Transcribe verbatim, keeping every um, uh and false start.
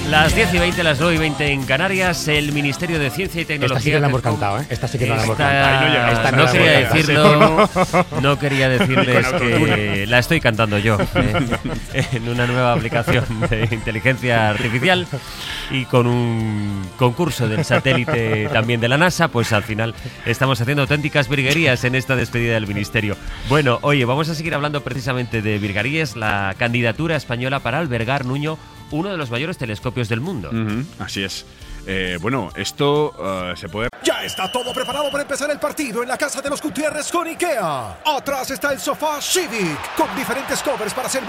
Las diez y veinte, las nueve y veinte en Canarias, el Ministerio de Ciencia y Tecnología... Esta sí que la hemos cantado, ¿eh? Esta sí que no la hemos cantado. Ahí no llegamos. Esta no, no quería decirlo, no quería decirles que la estoy cantando yo eh, en una nueva aplicación de inteligencia artificial y con un concurso del satélite también de la NASA, pues al final estamos haciendo auténticas virguerías en esta despedida del Ministerio. Bueno, oye, vamos a seguir hablando precisamente de virguerías, la candidatura española para albergar, Nuño, uno de los mayores telescopios del mundo. Uh-huh, así es. Eh, bueno, esto uh, se puede... Ya está todo preparado para empezar el partido en la casa de los Gutiérrez con IKEA. Atrás está el sofá Civic, con diferentes covers para hacer